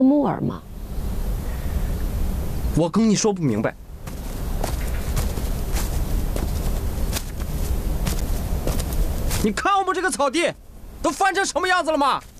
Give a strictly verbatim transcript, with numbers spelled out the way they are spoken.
木耳吗？ 我跟你说不明白。你看我们这个草地，都翻成什么样子了吗？